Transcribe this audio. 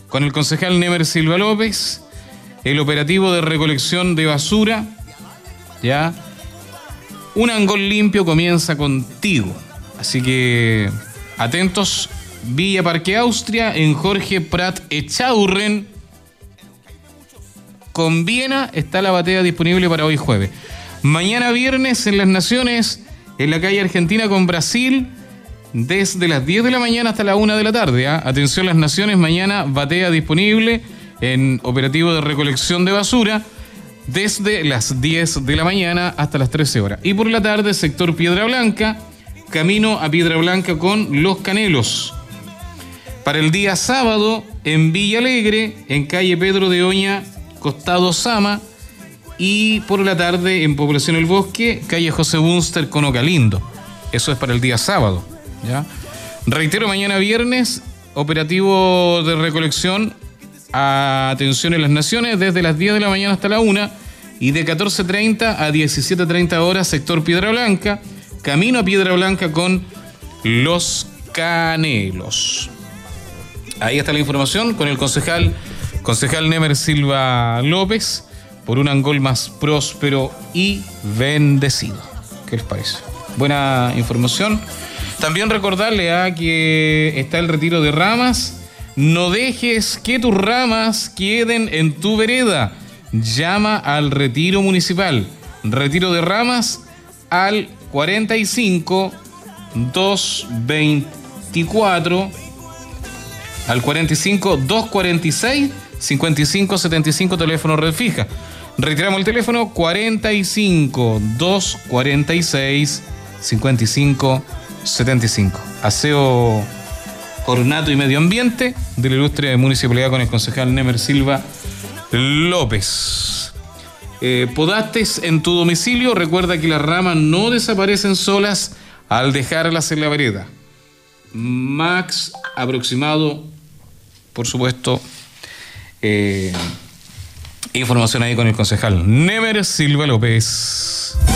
con el concejal Nemer Silva López, el operativo de recolección de basura, ya. Un Angol limpio comienza contigo. Así que atentos. Villa Parque Austria, en Jorge Prat Echaurren, con Viena, está la batea disponible para hoy jueves. Mañana viernes en Las Naciones, en la calle Argentina con Brasil, desde las 10 de la mañana hasta la 1 de la tarde. ¿eh? Atención Las Naciones, mañana batea disponible en operativo de recolección de basura, desde las 10 de la mañana hasta las 13 horas. Y por la tarde, sector Piedra Blanca, camino a Piedra Blanca con Los Canelos. Para el día sábado, en Villa Alegre, en calle Pedro de Oña, costado Sama. Y por la tarde, en Población El Bosque, calle José Bunster con Ocalindo. Eso es para el día sábado. ¿Ya? Reitero, mañana viernes, operativo de recolección. Atención en Las Naciones, desde las 10 de la mañana hasta la 1 y de 14:30 a 17:30 horas, sector Piedra Blanca, camino a Piedra Blanca con Los Canelos. Ahí está la información con el concejal Nemer Silva López, por un Angol más próspero y bendecido. ¿Qué les parece? Buena información. También recordarle que está el retiro de ramas. No dejes que tus ramas queden en tu vereda. Llama al retiro municipal. Retiro de ramas al 45 224 al 45 246 5575, teléfono red fija. Retiramos el teléfono 45 246 5575. Aseo, ornato y medio ambiente de la ilustre municipalidad con el concejal Nemer Silva López. Podastes en tu domicilio. Recuerda que las ramas no desaparecen solas al dejarlas en la vereda. Max aproximado, por supuesto, información ahí con el concejal Nemer Silva López.